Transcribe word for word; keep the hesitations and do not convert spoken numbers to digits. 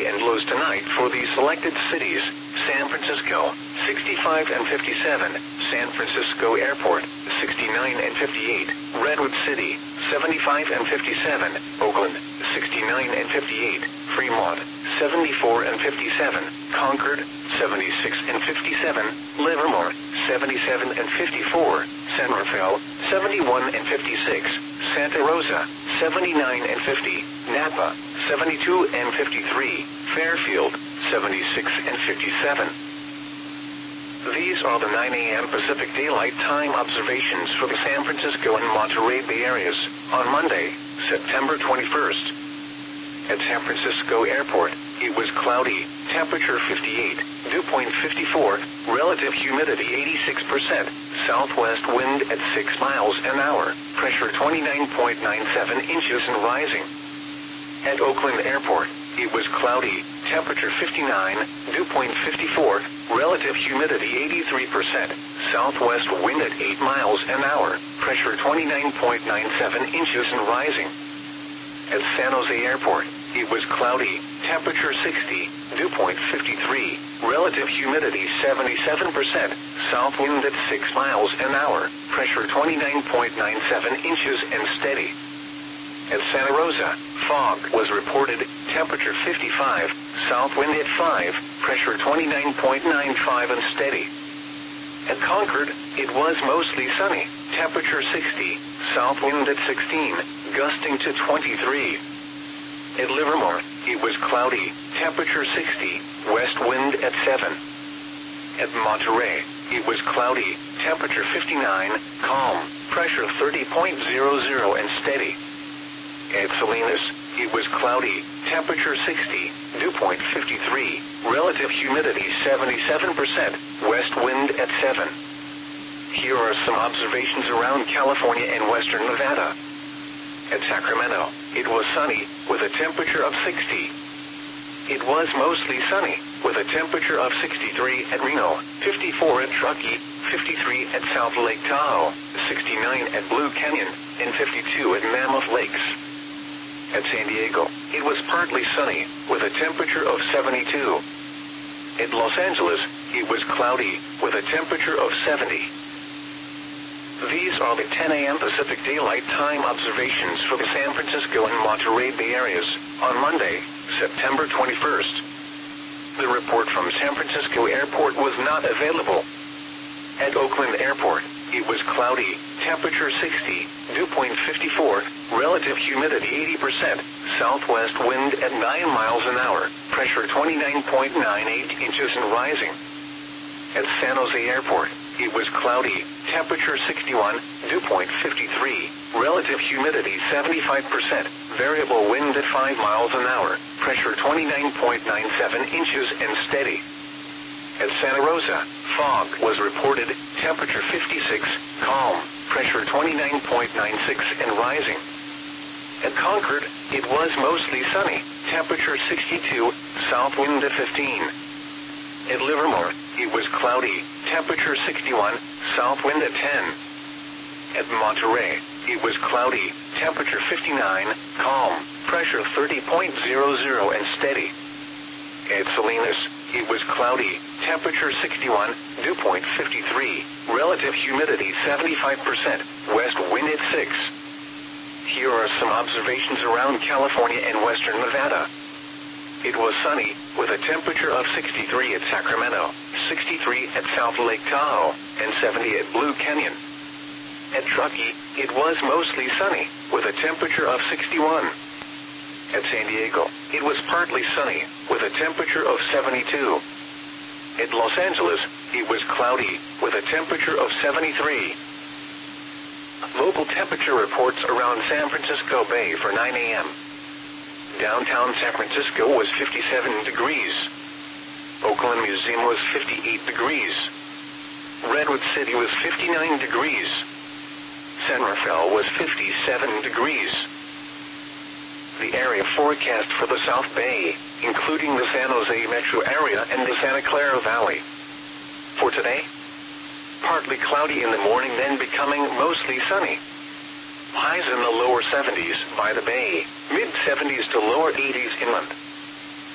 and lows tonight for the selected cities: San Francisco, sixty-five and fifty-seven, San Francisco Airport, sixty-nine and fifty-eight, Redwood City, seventy-five and fifty-seven, Oakland, sixty-nine and fifty-eight, Fremont, seventy-four and fifty-seven, Concord, seventy-six and fifty-seven, Livermore, seventy-seven and fifty-four, San Rafael, seventy-one and fifty-six, Santa Rosa, seventy-nine and fifty, Napa, seventy-two and fifty-three, Fairfield, seventy-six and fifty-seven. These are the nine a m Pacific Daylight Time observations for the San Francisco and Monterey Bay areas on Monday, September twenty-first. At San Francisco Airport, it was cloudy, temperature fifty-eight, dew point fifty-four, relative humidity eighty-six percent, southwest wind at six miles an hour, pressure twenty-nine point nine seven inches and rising. At Oakland Airport, it was cloudy, temperature fifty-nine, dew point fifty-four, relative humidity eighty-three percent, southwest wind at eight miles an hour, pressure twenty-nine point nine seven inches and rising. At San Jose Airport, it was cloudy, temperature sixty, dew point fifty-three, relative humidity seventy-seven percent, south wind at six miles an hour, pressure twenty-nine point nine seven inches and steady. At Santa Rosa, fog was reported, temperature fifty-five, south wind at five, pressure twenty-nine point nine five and steady. At Concord, it was mostly sunny, temperature sixty, south wind at sixteen, gusting to twenty-three. At Livermore, it was cloudy, temperature sixty, west wind at seven. At Monterey, it was cloudy, temperature fifty-nine, calm, pressure thirty point zero zero and steady. At Salinas, it was cloudy, temperature sixty, dew point fifty-three, relative humidity seventy-seven percent, west wind at seven. Here are some observations around California and western Nevada. At Sacramento, it was sunny, with a temperature of sixty. It was mostly sunny, with a temperature of sixty-three at Reno, fifty-four at Truckee, fifty-three at South Lake Tahoe, sixty-nine at Blue Canyon, and fifty-two at Mammoth Lakes. At San Diego, it was partly sunny, with a temperature of seventy-two. At Los Angeles, it was cloudy, with a temperature of seventy. These are the ten a m Pacific Daylight Time observations for the San Francisco and Monterey Bay areas on Monday, September twenty-first. The report from San Francisco Airport was not available. At Oakland Airport, it was cloudy, temperature sixty, dew point fifty-four, relative humidity eighty percent, southwest wind at nine miles an hour, pressure twenty-nine point nine eight inches and rising. At San Jose Airport, it was cloudy, temperature sixty-one, dew point fifty-three, relative humidity seventy-five percent, variable wind at five miles an hour, pressure twenty-nine point nine seven inches and steady. At Santa Rosa, fog was reported, temperature fifty-six, calm, pressure twenty-nine point nine six and rising. At Concord, it was mostly sunny, temperature sixty-two, south wind at fifteen. At Livermore, it was cloudy, temperature sixty-one, south wind at ten. At Monterey, it was cloudy, temperature fifty-nine, calm, pressure thirty point zero zero and steady. At Salinas, it was cloudy, temperature sixty-one, dew point fifty-three, relative humidity seventy-five percent, west wind at six. Here are some observations around California and western Nevada. It was sunny, with a temperature of sixty-three at Sacramento, sixty-three at South Lake Tahoe, and seventy at Blue Canyon. At Truckee, it was mostly sunny, with a temperature of sixty-one. At San Diego, it was partly sunny, with a temperature of seventy-two. At Los Angeles, it was cloudy, with a temperature of seventy-three. Local temperature reports around San Francisco Bay for nine a m Downtown San Francisco was fifty-seven degrees. Oakland Museum was fifty-eight degrees. Redwood City was fifty-nine degrees. San Rafael was fifty-seven degrees. The area forecast for the South Bay, including the San Jose metro area and the Santa Clara Valley. For today, partly cloudy in the morning, then becoming mostly sunny. Highs in the lower seventies by the bay, mid seventies to lower eighties inland.